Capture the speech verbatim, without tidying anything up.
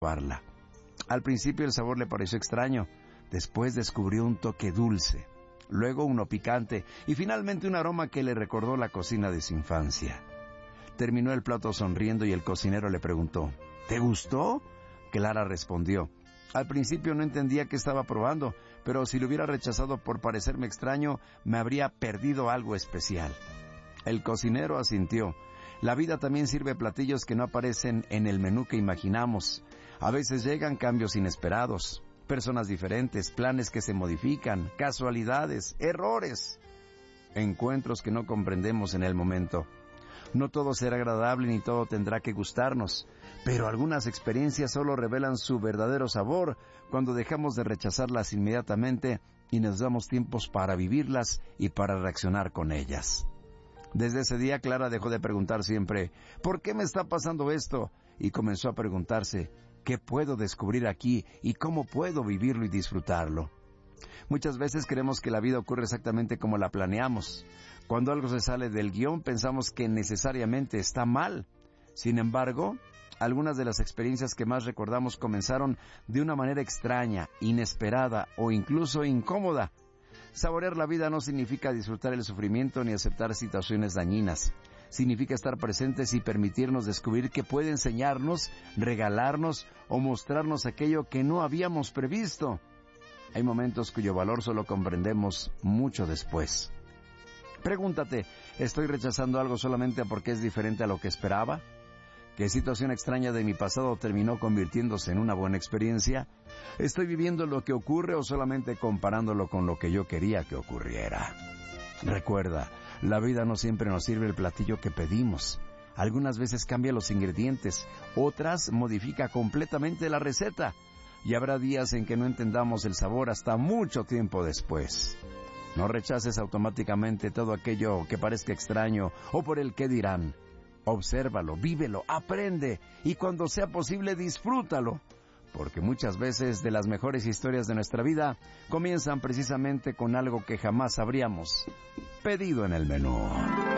probarla. Al principio el sabor le pareció extraño, después descubrió un toque dulce, luego uno picante y finalmente un aroma que le recordó la cocina de su infancia. Terminó el plato sonriendo y el cocinero le preguntó, ¿te gustó? Clara respondió, al principio no entendía qué estaba probando, pero si lo hubiera rechazado por parecerme extraño, me habría perdido algo especial. El cocinero asintió. La vida también sirve platillos que no aparecen en el menú que imaginamos. A veces llegan cambios inesperados, personas diferentes, planes que se modifican, casualidades, errores, encuentros que no comprendemos en el momento. No todo será agradable ni todo tendrá que gustarnos, pero algunas experiencias solo revelan su verdadero sabor cuando dejamos de rechazarlas inmediatamente y nos damos tiempos para vivirlas y para reaccionar con ellas. Desde ese día Clara dejó de preguntar siempre, ¿por qué me está pasando esto? Y comenzó a preguntarse, ¿qué puedo descubrir aquí y cómo puedo vivirlo y disfrutarlo? Muchas veces creemos que la vida ocurre exactamente como la planeamos. Cuando algo se sale del guión, pensamos que necesariamente está mal. Sin embargo, algunas de las experiencias que más recordamos comenzaron de una manera extraña, inesperada o incluso incómoda. Saborear la vida no significa disfrutar el sufrimiento ni aceptar situaciones dañinas. Significa estar presentes y permitirnos descubrir que puede enseñarnos, regalarnos o mostrarnos aquello que no habíamos previsto. Hay momentos cuyo valor solo comprendemos mucho después. Pregúntate, ¿estoy rechazando algo solamente porque es diferente a lo que esperaba? ¿Qué situación extraña de mi pasado terminó convirtiéndose en una buena experiencia? ¿Estoy viviendo lo que ocurre o solamente comparándolo con lo que yo quería que ocurriera? Recuerda, la vida no siempre nos sirve el platillo que pedimos. Algunas veces cambia los ingredientes, otras modifica completamente la receta. Y habrá días en que no entendamos el sabor hasta mucho tiempo después. No rechaces automáticamente todo aquello que parezca extraño o por el qué dirán. Obsérvalo, vívelo, aprende y cuando sea posible disfrútalo. Porque muchas veces de las mejores historias de nuestra vida comienzan precisamente con algo que jamás habríamos pedido en el menú.